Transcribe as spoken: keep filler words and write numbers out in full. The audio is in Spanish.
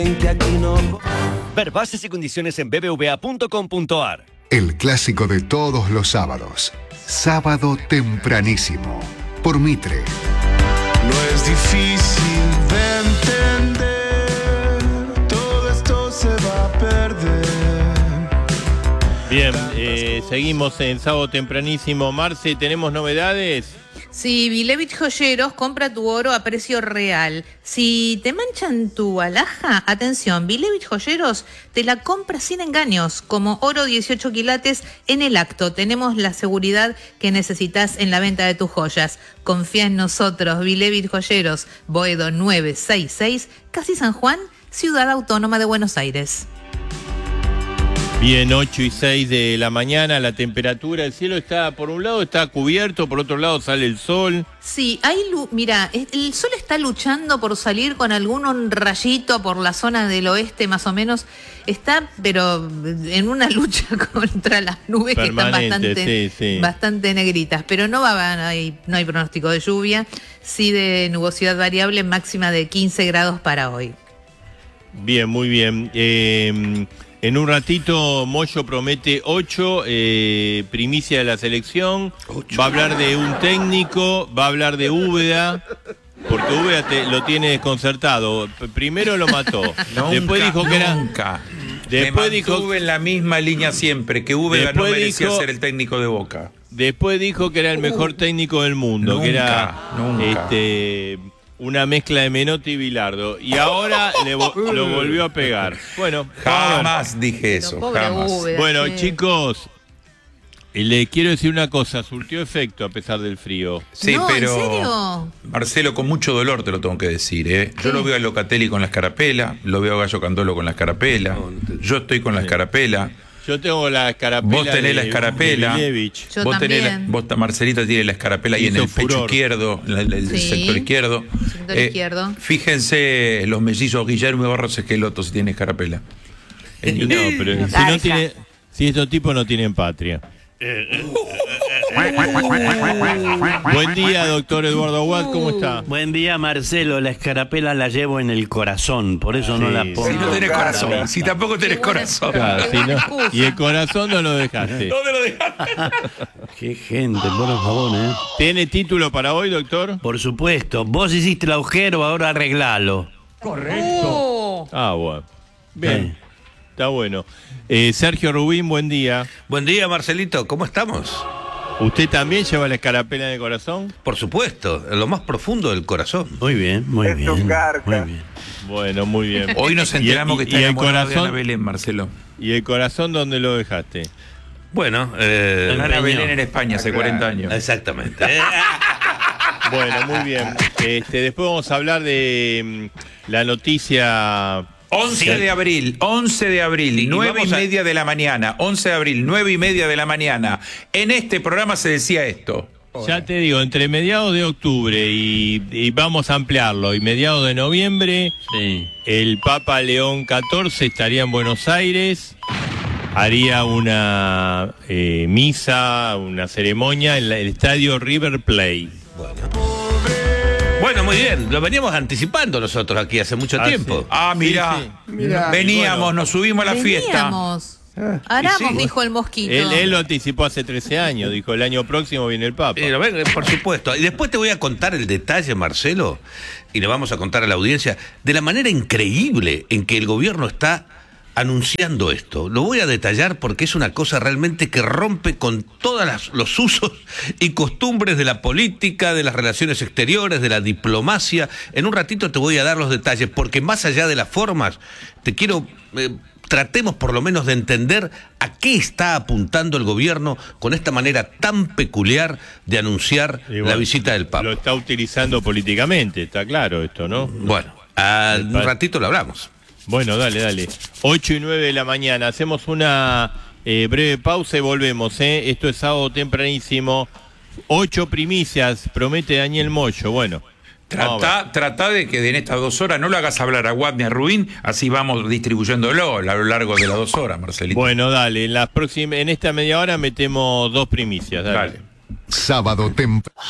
Ver bases y condiciones en b b v a punto com punto a r. El clásico de todos los sábados. Sábado tempranísimo. Por Mitre. No es difícil de entender. Todo esto se va a perder. Bien, eh, seguimos en sábado tempranísimo. Marce, ¿tenemos novedades? Sí, Vilevich Joyeros, compra tu oro a precio real. Si te manchan tu alhaja, atención, Vilevich Joyeros te la compra sin engaños, como oro dieciocho quilates en el acto. Tenemos la seguridad que necesitas en la venta de tus joyas. Confía en nosotros, Vilevich Joyeros, Boedo nueve seis seis, Casi San Juan, Ciudad Autónoma de Buenos Aires. Bien, ocho y seis de la mañana, la temperatura, el cielo está, por un lado está cubierto, por otro lado sale el sol. Sí, hay lu- mira, el sol está luchando por salir con algún rayito por la zona del oeste más o menos, está pero en una lucha contra las nubes Permanente, que están bastante, sí, sí. bastante negritas, pero no va, no hay, no hay pronóstico de lluvia, sí de nubosidad variable, máxima de quince grados para hoy. Bien, muy bien. Eh, en un ratito Moyo promete ocho, eh, primicia de la selección. Ocho. Va a hablar de un técnico, va a hablar de Úbeda, porque Úbeda te, lo tiene desconcertado. P- Primero lo mató, Nunca, después dijo que era... nunca. Después Me dijo mantuve en la misma línea siempre, que Úbeda no Después merecía dijo- ser el técnico de Boca. Después dijo que era el mejor técnico del mundo, Nunca, que era nunca. este una mezcla de Menotti y Bilardo. Y ahora le vo- lo volvió a pegar. Bueno, Jamás dije eso, Pero pobre jamás. Úbeda, bueno, sí. chicos, le quiero decir una cosa, surtió efecto a pesar del frío. Sí, No, ¿en pero serio? Marcelo, con mucho dolor te lo tengo que decir, ¿eh? Yo ¿Qué? lo veo a Locatelli con la escarapela, lo veo a Gallo Candolo con la escarapela, yo estoy con la escarapela. Yo tengo la escarapela. Vos tenés de- la escarapela. de Vilevich. Yo vos tenés la, también. vos, Marcelita tiene la escarapela ahí en Hizo el pecho furor. izquierdo, en el, el Sí, sector izquierdo. sector izquierdo. Fíjense los mellizos Guillermo y Barros Esqueloto si tiene escarapela. Y no, pero si no tiene, si estos tipos no tienen patria. Buen día, doctor Eduardo Aguad, ¿cómo está? Buen día, Marcelo. La escarapela la llevo en el corazón, por eso no Sí, la Si pongo. no tenés corazón, si tampoco tenés Qué buena- corazón. Claro, Qué si buena no- excusa. y el corazón no lo dejaste. ¿Dónde lo dejaste? Qué gente, por favor, ¿eh? ¿Tiene título para hoy, doctor? Por supuesto. Vos hiciste el agujero, ahora arreglalo. Oh. Ah, bueno. Bien, Sí. está bueno. Eh, Sergio Rubín, buen día. Buen día, Marcelito, ¿cómo estamos? ¿Usted también lleva la escarapela en el corazón? Por supuesto, en lo más profundo del corazón. Muy bien, muy bien. Muy bien. Bueno, muy bien. Hoy nos enteramos Y- que y- está y el enamorado de Ana corazón, Belén, Marcelo. ¿Y el corazón dónde lo dejaste? Bueno, eh, Ana Peñón. Belén en España hace cuarenta años. exactamente. ¿eh? Bueno, muy bien. Este, después vamos a hablar de mm, la noticia... once de abril, once de abril, Y- y nueve y vamos a- media de la mañana, once de abril, nueve y media de la mañana. En este programa se decía esto. Ya te digo, entre mediados de octubre y, y vamos a ampliarlo, y mediados de noviembre, Sí. el Papa León catorce estaría en Buenos Aires, haría una eh, misa, una ceremonia en la- el estadio River Plate. Bueno, muy bien, lo veníamos anticipando nosotros aquí hace mucho Ah, tiempo. sí. Ah, mirá, Sí, sí. veníamos, Bueno. nos subimos a la fiesta. Veníamos. Aramos, sí. dijo el mosquito. Él, él lo anticipó hace trece años, dijo, el año próximo viene el Papa. Pero, ven, por supuesto. Y después te voy a contar el detalle, Marcelo, y le vamos a contar a la audiencia, de la manera increíble en que el gobierno está anunciando esto. Lo voy a detallar porque es una cosa realmente que rompe con todos los usos y costumbres de la política, de las relaciones exteriores, de la diplomacia. En un ratito te voy a dar los detalles, porque más allá de las formas, te quiero... eh, tratemos por lo menos de entender a qué está apuntando el gobierno con esta manera tan peculiar de anunciar Y la bueno, visita del Papa. Lo está utilizando políticamente, está claro esto, ¿no? Bueno, a El un pa- ratito lo hablamos. Bueno, dale, dale. ocho y nueve de la mañana. Hacemos una eh, breve pausa y volvemos, ¿eh? Esto es sábado tempranísimo. Ocho primicias, promete Daniel Moyo. Bueno. vamos a ver. Trata, trata de que en estas dos horas no lo hagas hablar a Watt ni a Rubín, así vamos distribuyéndolo a lo largo de las dos horas, Marcelito. Bueno, dale. En, las próximas, en esta media hora metemos dos primicias. Dale. Dale. Sábado temprano.